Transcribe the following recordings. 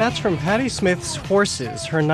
That's from Patti Smith's Horses, her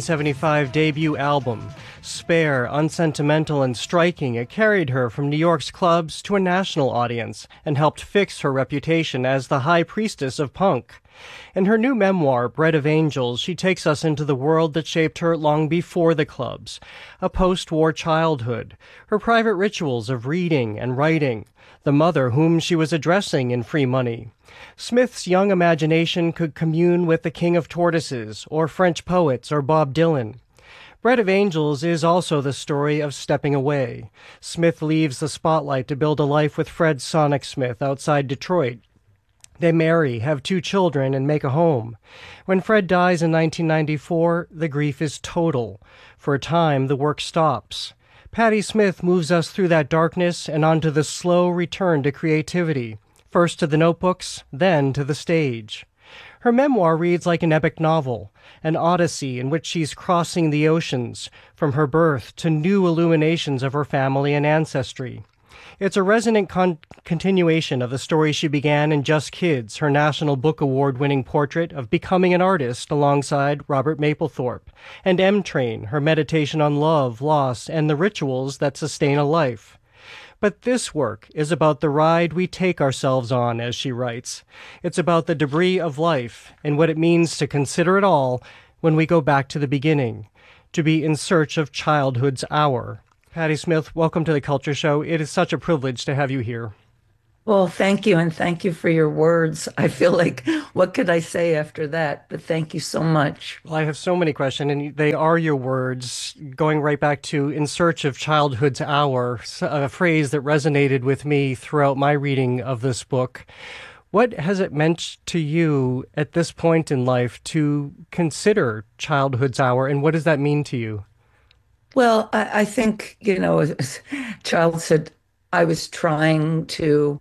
1975 debut album. Spare, unsentimental, and striking, it carried her from New York's clubs to a national audience and helped fix her reputation as the high priestess of punk. In her new memoir, Bread of Angels, she takes us into the world that shaped her long before the clubs, a post-war childhood, her private rituals of reading and writing, the mother whom she was addressing in Free Money. Smith's young imagination could commune with the King of Tortoises, or French poets, or Bob Dylan. Bread of Angels is also the story of stepping away. Smith leaves the spotlight to build a life with Fred Sonic Smith outside Detroit. They marry, have 2 children, and make a home. When Fred dies in 1994, the grief is total. For a time, the work stops. Patti Smith moves us through that darkness and onto the slow return to creativity, first to the notebooks, then to the stage. Her memoir reads like an epic novel, an odyssey in which she's crossing the oceans, from her birth to new illuminations of her family and ancestry. It's a resonant continuation of the story she began in Just Kids, her National Book Award-winning portrait of becoming an artist alongside Robert Mapplethorpe, and M-Train, her meditation on love, loss, and the rituals that sustain a life. But this work is about the ride we take ourselves on, as she writes. It's about the debris of life and what it means to consider it all when we go back to the beginning, to be in search of childhood's hour. Patti Smith, welcome to The Culture Show. It is such a privilege to have you here. Well, thank you, and thank you for your words. I feel like, what could I say after that? But thank you so much. Well, I have so many questions, and they are your words, going right back to "in search of childhood's hour," a phrase that resonated with me throughout my reading of this book. What has it meant to you at this point in life to consider childhood's hour, and what does that mean to you? Well, I think, as Child said, I was trying to,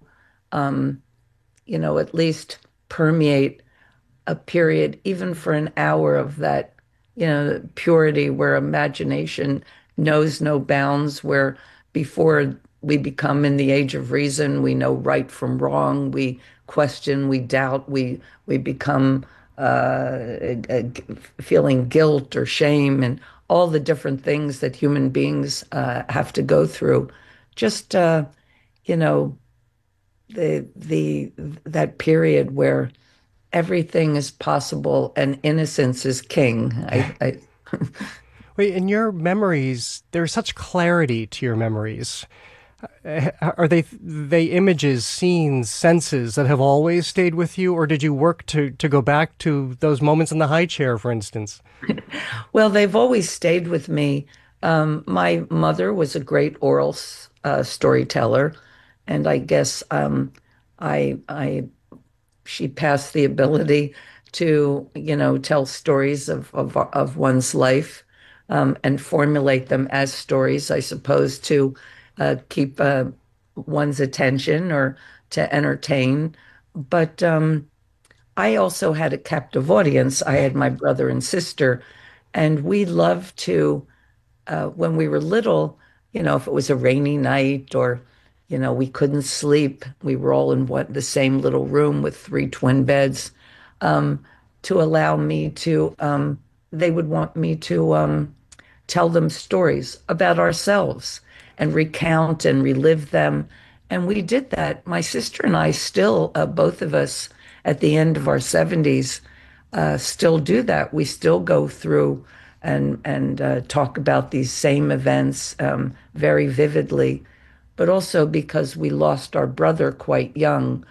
at least permeate a period, even for an hour of that, purity where imagination knows no bounds, where before we become in the age of reason, we know right from wrong, we question, we doubt, we become feeling guilt or shame and all the different things that human beings have to go through. Just you know, the that period where everything is possible and innocence is king. Wait, in your memories, there's such clarity to your memories. Are they images, scenes, senses that have always stayed with you, or did you work to go back to those moments in the high chair, for instance? Well, they've always stayed with me. My mother was a great oral storyteller, and I guess I she passed the ability to, tell stories of one's life, and formulate them as stories, I suppose, to keep one's attention or to entertain. But I also had a captive audience. I had my brother and sister, and we loved to, when we were little, if it was a rainy night or, we couldn't sleep, we were all in the same little room with 3 twin beds, to allow me to, they would want me to tell them stories about ourselves and recount and relive them. And we did that. My sister and I still, both of us at the end of our 70s, still do that. We still go through and talk about these same events very vividly, but also because we lost our brother quite young.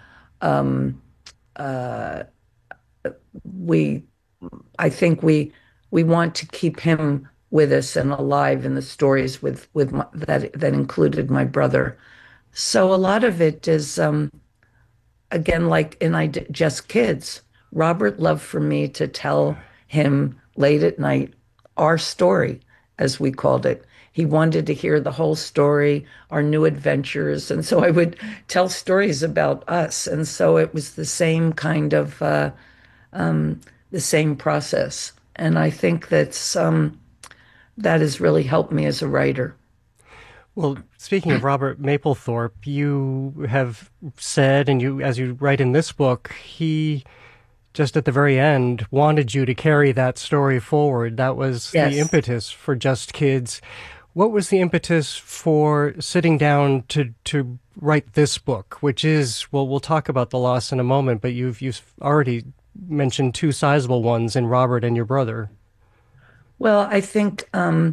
Uh, we, I think we want to keep him with us and alive in the stories that included my brother. So a lot of it is, again, like in Just Kids. Robert loved for me to tell him late at night our story, as we called it. He wanted to hear the whole story, our new adventures, and so I would tell stories about us. And so it was the same kind of the same process. And I think that has really helped me as a writer. Well, speaking of Robert Mapplethorpe, you have said, and as you write in this book, he just at the very end, wanted you to carry that story forward. That was the Yes. impetus for Just Kids. What was the impetus for sitting down to write this book, which is, well, we'll talk about the loss in a moment, but you've already mentioned two sizable ones in Robert and your brother. Well, I think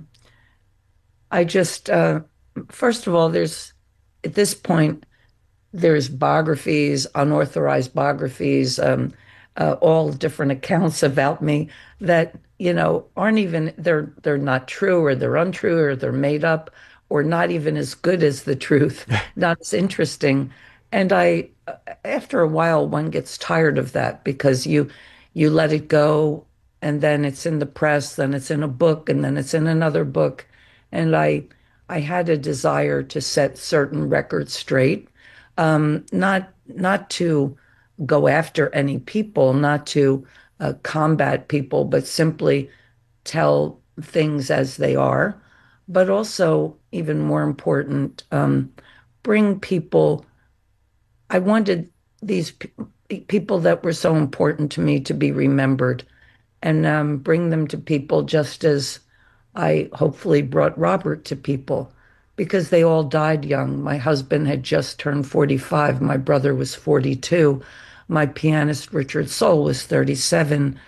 I just first of all, there's at this point there's biographies, unauthorized biographies, all different accounts about me that, aren't even they're not true or they're untrue or they're made up or not even as good as the truth, not as interesting. And after a while, one gets tired of that because you let it go and then it's in the press, then it's in a book, and then it's in another book. And I had a desire to set certain records straight, not to go after any people, not to combat people, but simply tell things as they are. But also, even more important, bring people. I wanted these people that were so important to me to be remembered and bring them to people just as I hopefully brought Robert to people because they all died young. My husband had just turned 45. My brother was 42. My pianist, Richard Soul, was 37.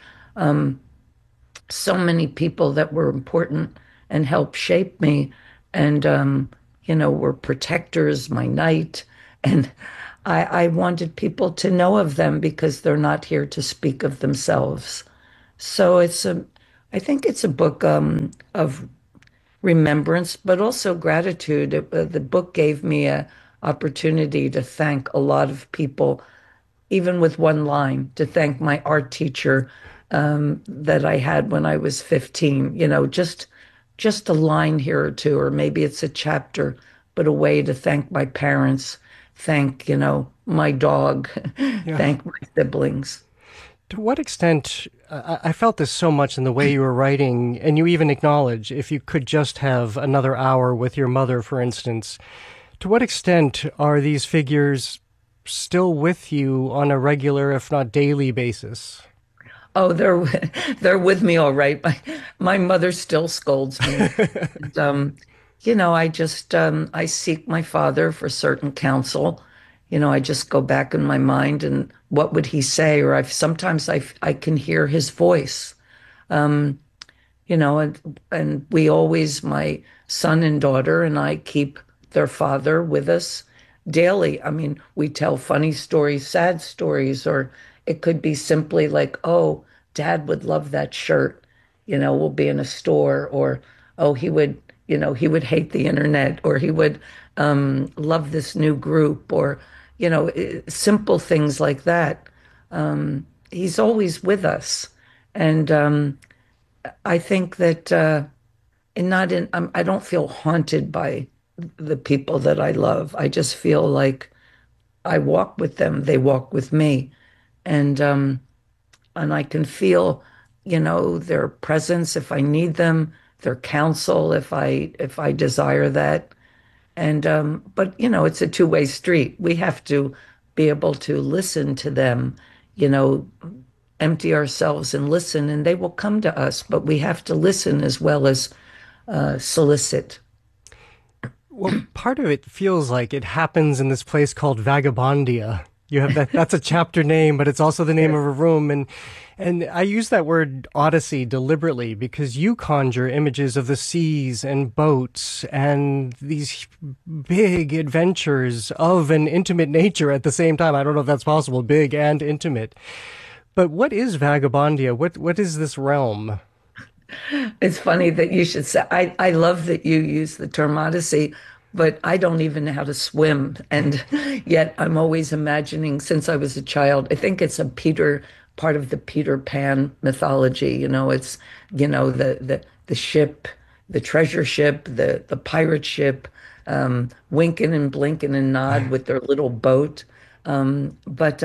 So many people that were important and helped shape me and, were protectors, my knight. And I wanted people to know of them because they're not here to speak of themselves. So I think it's a book of remembrance, but also gratitude. The book gave me a opportunity to thank a lot of people, even with one line, to thank my art teacher that I had when I was 15. Just a line here or two, or maybe it's a chapter, but a way to thank my parents, thank, my dog, Yeah. thank my siblings. To what extent, I felt this so much in the way you were writing, and you even acknowledge if you could just have another hour with your mother, for instance, to what extent are these figures still with you on a regular, if not daily basis? Oh, they're with me all right. My mother still scolds me. And, I just I seek my father for certain counsel. I just go back in my mind and what would he say? Or I can hear his voice. And we always, my son and daughter and I keep their father with us daily. I mean, we tell funny stories, sad stories, or it could be simply like, oh, dad would love that shirt. We'll be in a store, or oh, he would hate the internet, or he would love this new group, or, simple things like that. He's always with us. And I think that I don't feel haunted by the people that I love. I just feel like I walk with them, they walk with me, and I can feel, their presence if I need them, their counsel if I desire that. And but it's a two-way street. We have to be able to listen to them, you know, empty ourselves and listen, and they will come to us. But we have to listen as well as solicit. Well, part of it feels like it happens in this place called Vagabondia. You have that's a chapter name, but it's also the name of a room. And I use that word Odyssey deliberately because you conjure images of the seas and boats and these big adventures of an intimate nature at the same time. I don't know if that's possible, big and intimate. But what is Vagabondia? What is this realm? It's funny that you should say, I love that you use the term Odyssey, but I don't even know how to swim. And yet I'm always imagining since I was a child, I think it's part of the Peter Pan mythology. It's, the ship, the treasure ship, the pirate ship, winking and blinking and nod with their little boat. But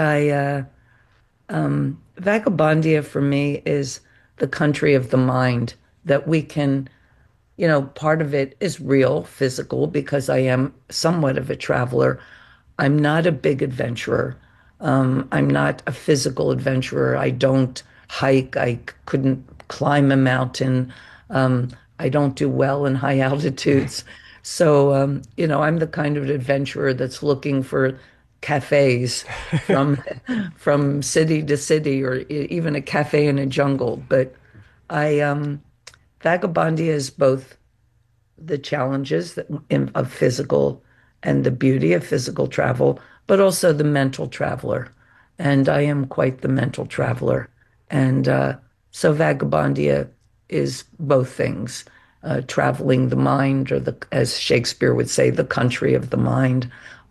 Vagabondia for me is the country of the mind that we can, part of it is real, physical, because I am somewhat of a traveler. I'm not a big adventurer. I'm not a physical adventurer. I don't hike. I couldn't climb a mountain. Um, I don't do well in high altitudes. So, I'm the kind of adventurer that's looking for cafes from from city to city, or even a cafe in a jungle. But I Vagabondia is both the challenges of physical and the beauty of physical travel, but also the mental traveler. And I am quite the mental traveler. And so Vagabondia is both things, traveling the mind, or as Shakespeare would say, the country of the mind,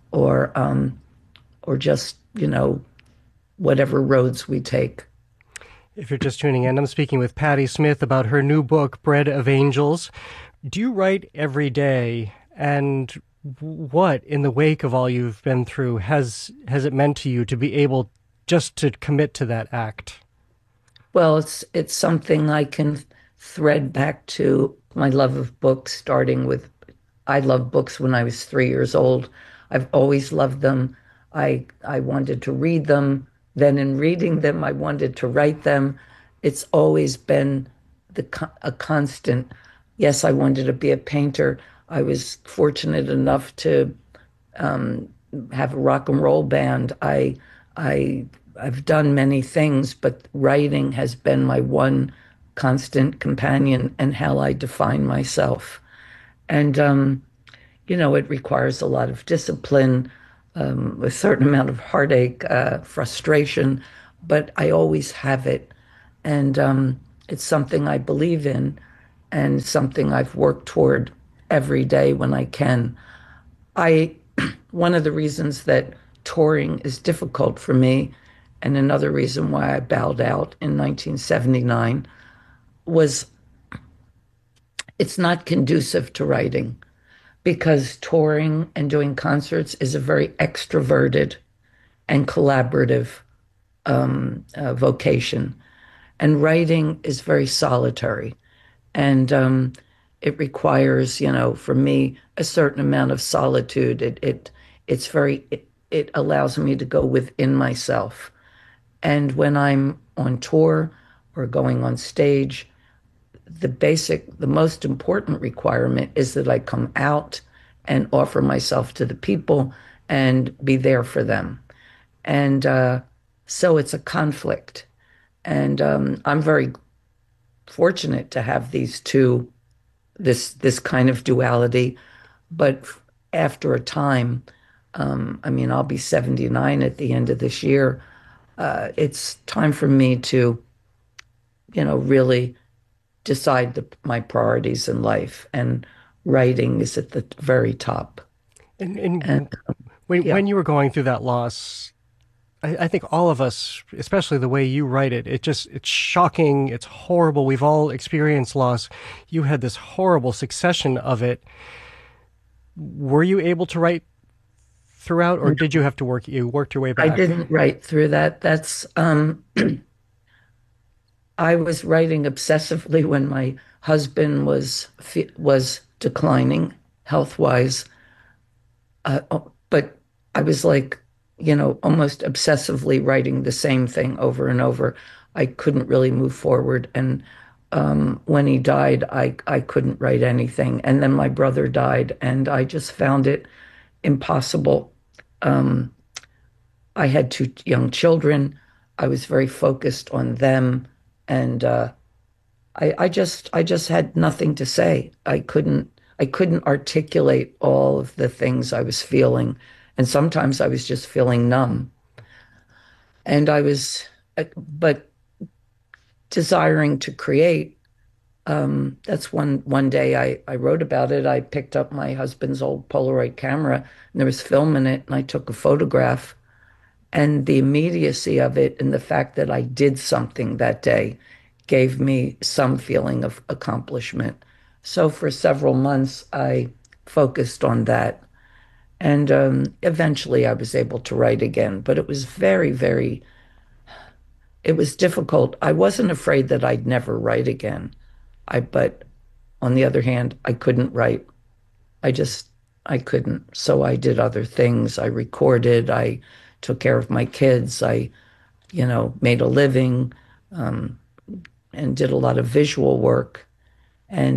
or just, whatever roads we take. If you're just tuning in, I'm speaking with Patti Smith about her new book, Bread of Angels. Do you write every day? And what, in the wake of all you've been through, has it meant to you to be able just to commit to that act? Well, it's something I can thread back to my love of books, starting with I loved books when I was 3 years old. I've always loved them. I wanted to read them. Then in reading them, I wanted to write them. It's always been a constant. Yes, I wanted to be a painter. I was fortunate enough to have a rock and roll band. I I've done many things, but writing has been my one constant companion and how I define myself. And it requires a lot of discipline, a certain amount of heartache, frustration, but I always have it. And it's something I believe in and something I've worked toward every day when I can. I One of the reasons that touring is difficult for me, and another reason why I bowed out in 1979, was it's not conducive to writing because touring and doing concerts is a very extroverted and collaborative vocation. And writing is very solitary. And it requires, for me, a certain amount of solitude. It allows me to go within myself. And when I'm on tour or going on stage, the most important requirement is that I come out and offer myself to the people and be there for them. And so it's a conflict. And I'm very fortunate to have this kind of duality. But after a time, I mean, I'll be 79 at the end of this year. It's time for me to, really decide my priorities in life. And writing is at the very top. And And when yeah, when you were going through that loss, I think all of us, especially the way you write it, it's shocking, it's horrible. We've all experienced loss. You had this horrible succession of it. Were you able to write throughout, or did you have to you worked your way I back? didn't write through that. I was writing obsessively when my husband was declining health-wise. But I was like, almost obsessively writing the same thing over and over. I couldn't really move forward. And when he died, I couldn't write anything. And then my brother died, and I just found it impossible. Um, I had two young children. I was very focused on them, and I just had nothing to say. I couldn't articulate all of the things I was feeling, and sometimes I was just feeling numb. And but desiring to create. That's one day I wrote about it. I picked up my husband's old Polaroid camera, and there was film in it, and I took a photograph. And the immediacy of it and the fact that I did something that day gave me some feeling of accomplishment. So for several months, I focused on that. And eventually I was able to write again, but it was difficult. I wasn't afraid that I'd never write again. But on the other hand, I couldn't write. I just, I couldn't. So I did other things. I recorded, I took care of my kids. I, made a living, um, and did a lot of visual work. And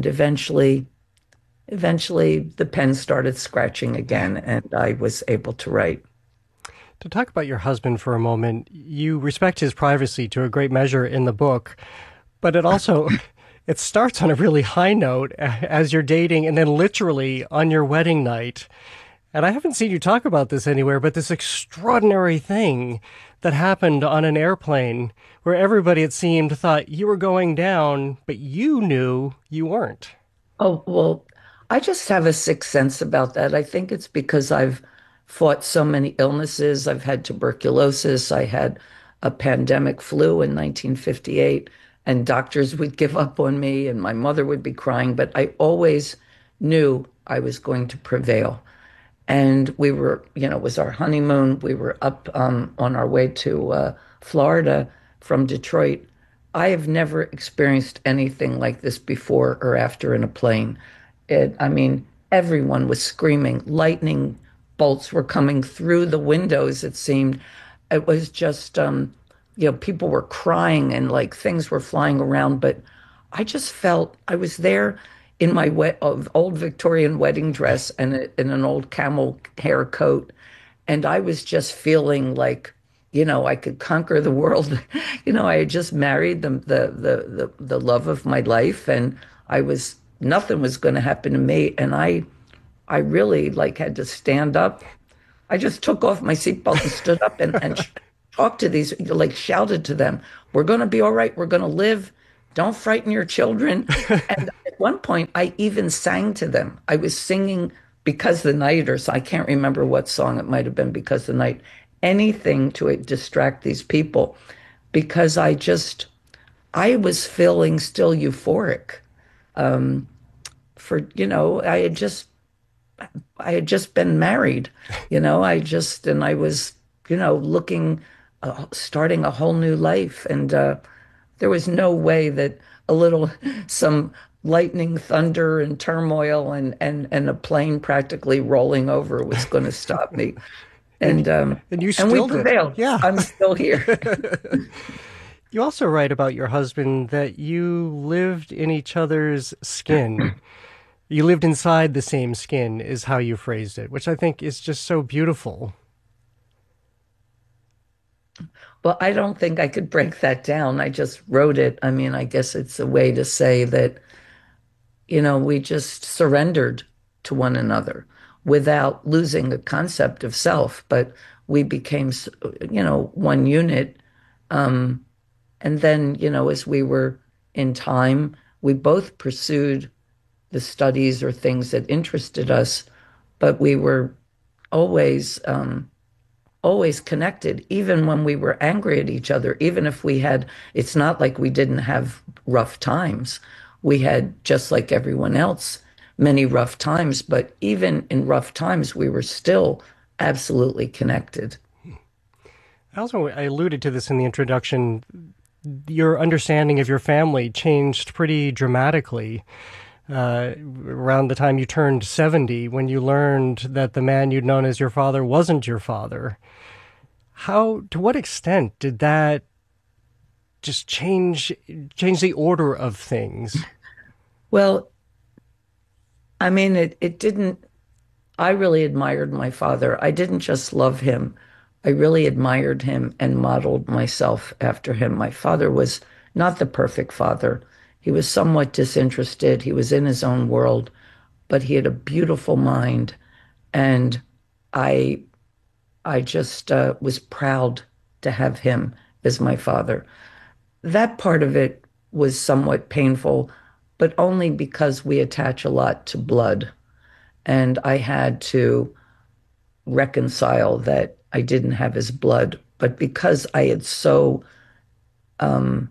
eventually the pen started scratching again, and I was able to write. To talk about your husband for a moment, you respect his privacy to a great measure in the book, but it also it starts on a really high note as you're dating and then literally on your wedding night. And I haven't seen you talk about this anywhere, but this extraordinary thing that happened on an airplane where everybody, it seemed, thought you were going down, but you knew you weren't. Oh, well, I just have a sixth sense about that. I think it's because I've fought so many illnesses. I've had tuberculosis. I had a pandemic flu in 1958, and doctors would give up on me, and my mother would be crying, but I always knew I was going to prevail. And we were, it was our honeymoon. We were up on our way to Florida from Detroit. I have never experienced anything like this before or after in a plane. I mean, everyone was screaming. Lightning bolts were coming through the windows, it seemed. It was just, people were crying and like things were flying around. But I just felt I was there in my old Victorian wedding dress and in an old camel hair coat. And I was just feeling like, I could conquer the world. I had just married the love of my life, and nothing was going to happen to me. And I really like had to stand up. I just took off my seatbelt and stood up and talked to these, like shouted to them, "We're going to be all right. We're going to live. Don't frighten your children." And at one point, I even sang to them. I was singing Because the Night, or so I can't remember what song it might have been, Because the Night, anything to distract these people, because I was feeling still euphoric. For, I had just been married, and I was, looking, starting a whole new life. And there was no way that some lightning, thunder, and turmoil and a plane practically rolling over was going to stop me. And And and you and we still did. prevailed. Yeah. I'm still here. You also write about your husband that you lived in each other's skin. You lived inside the same skin, is how you phrased it, which I think is just so beautiful. Well, I don't think I could break that down. I just wrote it. I mean, I guess it's a way to say that, we just surrendered to one another without losing the concept of self, but we became, one unit. Um, and then, as we were in time, we both pursued the studies or things that interested us, but we were always, always connected, even when we were angry at each other, even if it's not like we didn't have rough times. We had, just like everyone else, many rough times, but even in rough times, we were still absolutely connected. I alluded to this in the introduction. Your understanding of your family changed pretty dramatically around the time you turned 70 when you learned that the man you'd known as your father wasn't your father. To what extent did that just change the order of things? Well, I mean, it didn't, I really admired my father. I didn't just love him. I really admired him and modeled myself after him. My father was not the perfect father. He was somewhat disinterested. He was in his own world, but he had a beautiful mind. And I, I just was proud to have him as my father. That part of it was somewhat painful, but only because we attach a lot to blood. And I had to reconcile that I didn't have his blood, but because I had um,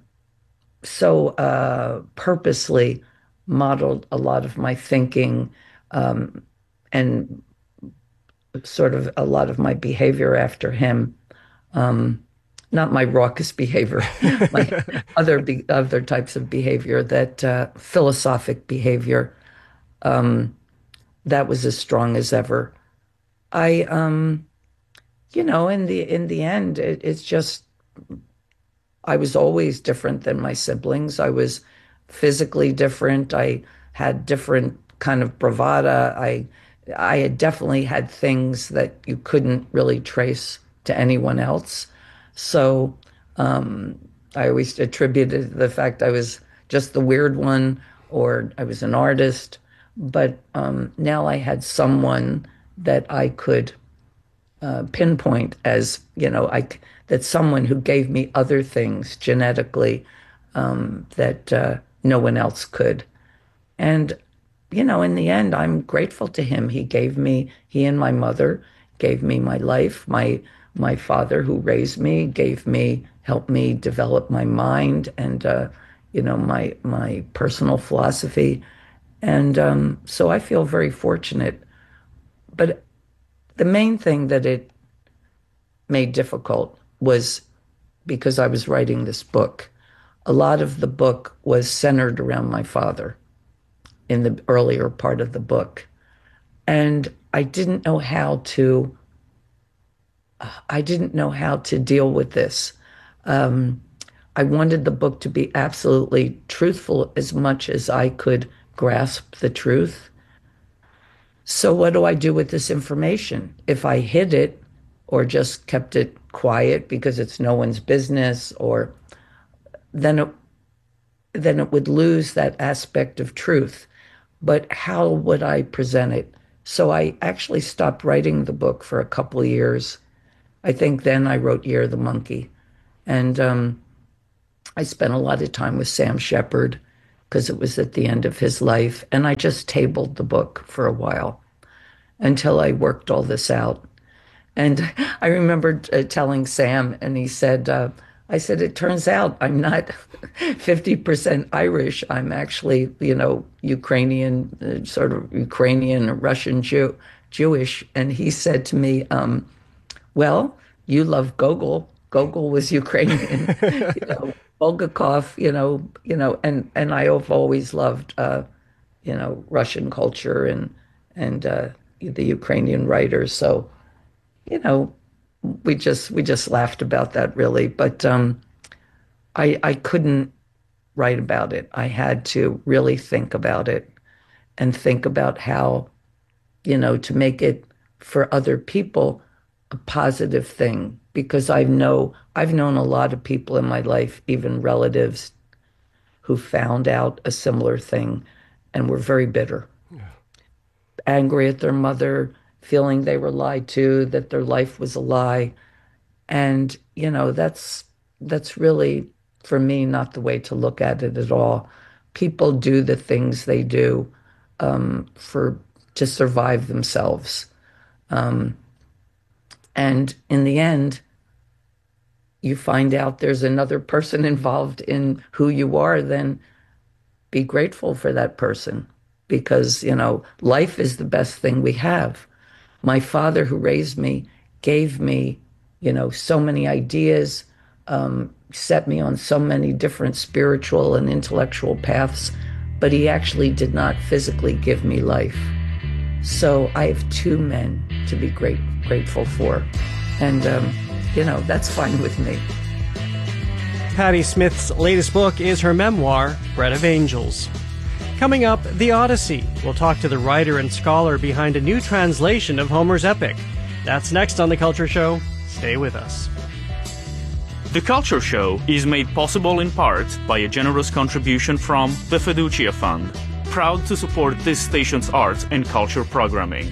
so purposely modeled a lot of my thinking, and sort of a lot of my behavior after him. Um, Not my raucous behavior, my other types of behavior, that philosophic behavior, that was as strong as ever. I in the end, it's just I was always different than my siblings. I was physically different. I had different kind of bravada. I had definitely had things that you couldn't really trace to anyone else. So I always attributed the fact I was just the weird one or I was an artist. But now I had someone that I could pinpoint as, that someone who gave me other things genetically that no one else could. And, in the end, I'm grateful to him. He and my mother gave me my life. My father who raised me helped me develop my mind and, my personal philosophy. And so I feel very fortunate. But the main thing that it made difficult was because I was writing this book. A lot of the book was centered around my father in the earlier part of the book. And I didn't know how to deal with this. I wanted the book to be absolutely truthful as much as I could grasp the truth. So what do I do with this information? If I hid it or just kept it quiet because it's no one's business, or then it would lose that aspect of truth. But how would I present it? So I actually stopped writing the book for a couple of years. I think then I wrote Year of the Monkey. And I spent a lot of time with Sam Shepard because it was at the end of his life. And I just tabled the book for a while until I worked all this out. And I remember telling Sam, and he said, I said, it turns out I'm not 50% Irish. I'm actually, Ukrainian, sort of Ukrainian, Russian Jewish. And he said to me, well, you love Gogol. Gogol was Ukrainian, Bulgakov, and I have always loved, Russian culture and the Ukrainian writers. So, we just laughed about that really, but I couldn't write about it. I had to really think about it and think about how, to make it for other people a positive thing, because I've known a lot of people in my life, even relatives, who found out a similar thing and were very bitter, angry at their mother, feeling they were lied to, that their life was a lie. And, that's really, for me, not the way to look at it at all. People do the things they do to survive themselves. And in the end, you find out there's another person involved in who you are, then be grateful for that person, because, life is the best thing we have. My father who raised me gave me, so many ideas, set me on so many different spiritual and intellectual paths, but he actually did not physically give me life. So I have two men to be grateful for. And, that's fine with me. Patti Smith's latest book is her memoir, Bread of Angels. Coming up, The Odyssey. We'll talk to the writer and scholar behind a new translation of Homer's epic. That's next on The Culture Show. Stay with us. The Culture Show is made possible in part by a generous contribution from the Fiducia Fund, proud to support this station's art and culture programming.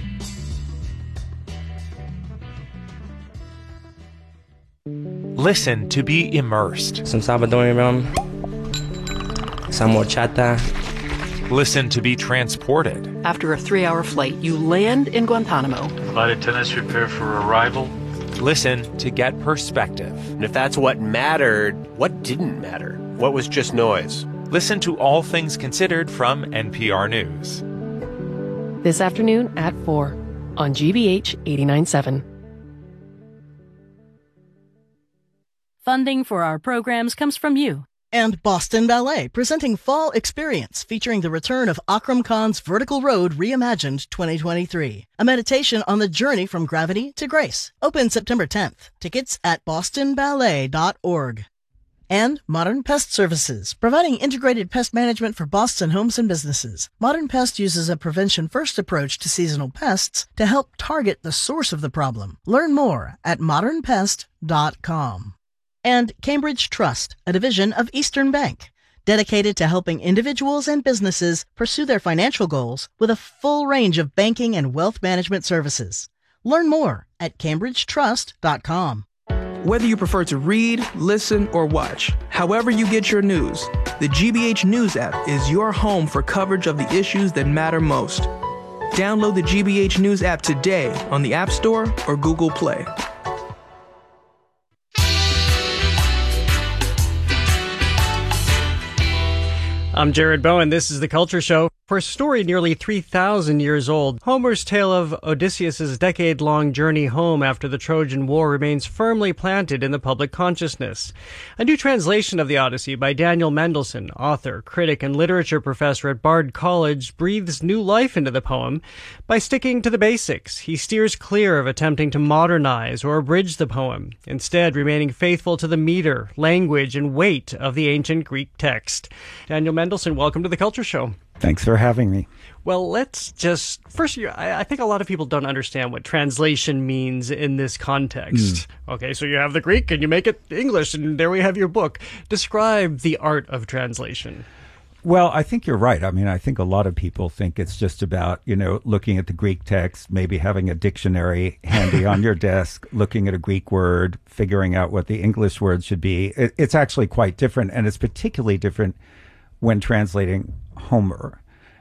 Listen to be immersed. Some Salvadorian rum, some horchata. Listen to be transported. After a 3-hour flight, you land in Guantanamo. Flight attendants prepare for arrival. Listen to get perspective. And if that's what mattered, what didn't matter? What was just noise? Listen to All Things Considered from NPR News. This afternoon at 4 on GBH 89.7. Funding for our programs comes from you And Boston Ballet, presenting Fall Experience, featuring the return of Akram Khan's Vertical Road Reimagined 2023. A meditation on the journey from gravity to grace. Open September 10th. Tickets at bostonballet.org. And Modern Pest Services, providing integrated pest management for Boston homes and businesses. Modern Pest uses a prevention-first approach to seasonal pests to help target the source of the problem. Learn more at modernpest.com. And Cambridge Trust, a division of Eastern Bank, dedicated to helping individuals and businesses pursue their financial goals with a full range of banking and wealth management services. Learn more at cambridgetrust.com. Whether you prefer to read, listen, or watch, however you get your news, the GBH News app is your home for coverage of the issues that matter most. Download the GBH News app today on the App Store or Google Play. I'm Jared Bowen. This is The Culture Show. For a story nearly 3,000 years old, Homer's tale of Odysseus' decade-long journey home after the Trojan War remains firmly planted in the public consciousness. A new translation of the Odyssey by Daniel Mendelsohn, author, critic, and literature professor at Bard College, breathes new life into the poem by sticking to the basics. He steers clear of attempting to modernize or abridge the poem, instead remaining faithful to the meter, language, and weight of the ancient Greek text. Daniel Mendelsohn, welcome to The Culture Show. Thanks for having me. Well, let's just first. I think a lot of people don't understand what translation means in this context. Okay, so you have the Greek and you make it English, and there we have your book. Describe the art of translation. Well, I think you're right. I mean, I think a lot of people think it's just about, looking at the Greek text, maybe having a dictionary handy on your desk, looking at a Greek word, figuring out what the English word should be. It's actually quite different, and it's particularly different when translating Homer.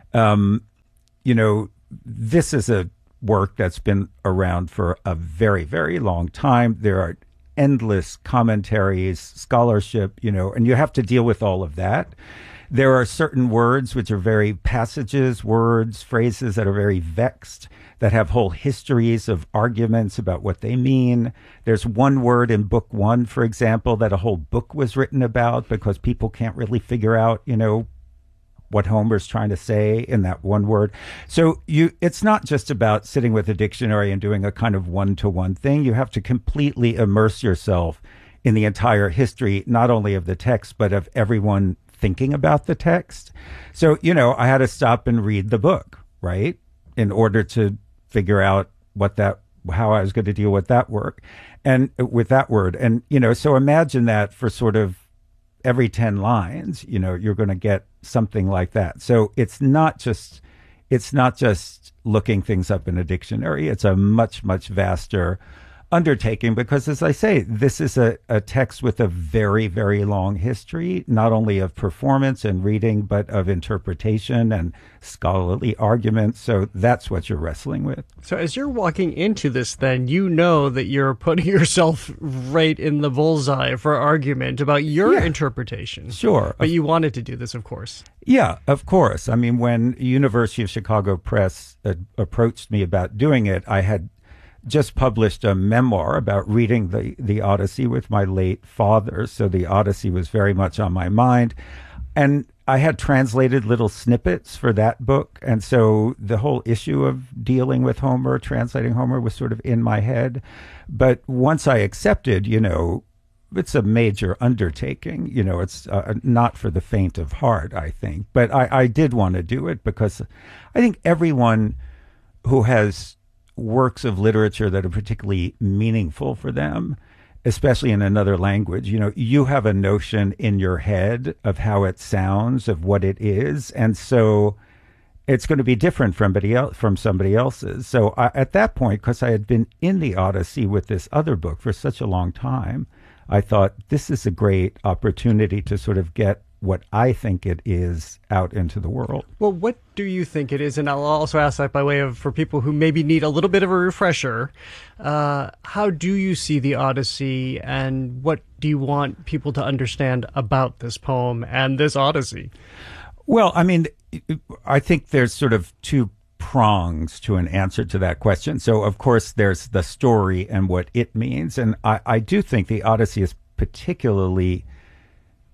This is a work that's been around for a very, very long time. There are endless commentaries, scholarship, and you have to deal with all of that. There are certain words which are very passages, words, phrases that are very vexed, that have whole histories of arguments about what they mean. There's one word in book one, for example, that a whole book was written about because people can't really figure out, what Homer's trying to say in that one word. So it's not just about sitting with a dictionary and doing a kind of one-to-one thing. You have to completely immerse yourself in the entire history, not only of the text, but of everyone thinking about the text. So, I had to stop and read the book, right, in order to figure out how I was going to deal with that work and with that word. And, so imagine that for sort of every 10 lines, you're going to get something like that. So it's not just looking things up in a dictionary. It's a much, much vaster undertaking because, as I say, this is a text with a very, very long history, not only of performance and reading, but of interpretation and scholarly arguments. So that's what you're wrestling with. So as you're walking into this, then, that you're putting yourself right in the bullseye for argument about your interpretation. Sure. But you wanted to do this, of course. Yeah, of course. I mean, when University of Chicago Press approached me about doing it, I had just published a memoir about reading the Odyssey with my late father. So the Odyssey was very much on my mind. And I had translated little snippets for that book. And so the whole issue of dealing with Homer, translating Homer, was sort of in my head. But once I accepted, it's a major undertaking. It's not for the faint of heart, I think. But I did want to do it because I think everyone who has works of literature that are particularly meaningful for them, especially in another language, you have a notion in your head of how it sounds, of what it is. And so it's going to be different from somebody else's. So at that point, because I had been in the Odyssey with this other book for such a long time, I thought this is a great opportunity to sort of get what I think it is out into the world. Well, what do you think it is? And I'll also ask that by way of, for people who maybe need a little bit of a refresher, how do you see the Odyssey, and what do you want people to understand about this poem and this Odyssey? Well, I mean, I think there's sort of two prongs to an answer to that question. So, of course, there's the story and what it means. And I do think the Odyssey is particularly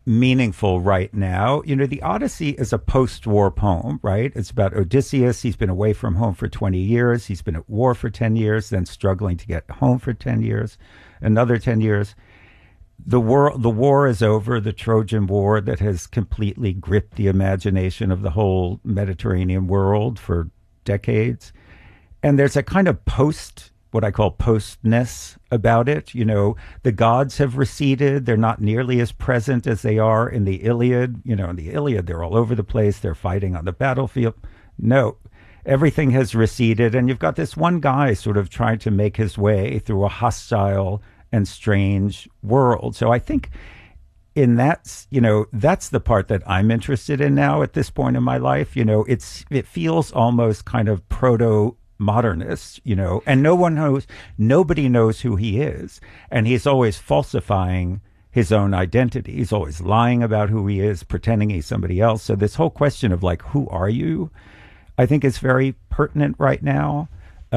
meaningful right now. You know, the Odyssey is a post-war poem, right? It's about Odysseus. He's been away from home for 20 years. He's been at war for 10 years, then struggling to get home for 10 years, another 10 years. The war is over, the Trojan War that has completely gripped the imagination of the whole Mediterranean world for decades. And there's a kind of what I call postness about it. You know, the gods have receded. They're not nearly as present as they are in the Iliad. You know, in the Iliad, they're all over the place. They're fighting on the battlefield. No, everything has receded. And you've got this one guy sort of trying to make his way through a hostile and strange world. So I think in that, you know, that's the part that I'm interested in now at this point in my life. You know, it feels almost kind of modernist, you know, and nobody knows who he is. And he's always falsifying his own identity. He's always lying about who he is, pretending he's somebody else. So this whole question of like, who are you? I think is very pertinent right now.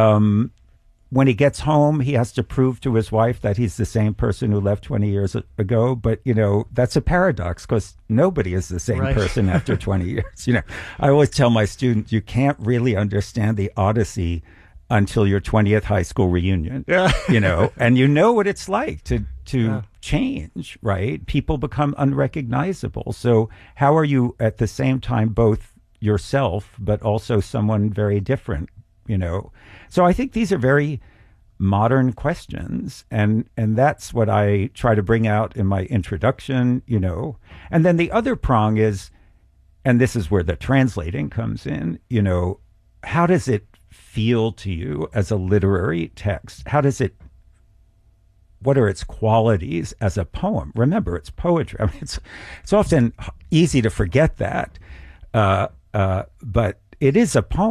When he gets home, he has to prove to his wife that he's the same person who left 20 years ago. But, you know, that's a paradox because nobody is the same person after 20 years. You know, I always tell my students, you can't really understand the Odyssey until your 20th high school reunion, you know, and you know what it's like to change, right? People become unrecognizable. So how are you at the same time both yourself, but also someone very different? You know, so I think these are very modern questions, and that's what I try to bring out in my introduction, you know. And then the other prong is, and this is where the translating comes in, you know, how does it feel to you as a literary text? What are its qualities as a poem? Remember, it's poetry. I mean, it's often easy to forget that, but it is a poem.